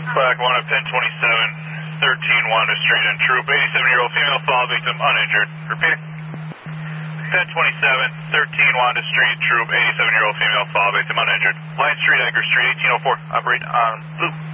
Black 1 up 1027, 13 Wanda Street and Troop, 87-year-old female fall victim uninjured. Repeat. 1027, 13 Wanda Street, Troop, 87-year-old female fall victim uninjured. Line Street, Edgar Street, 1804. Operate on blue.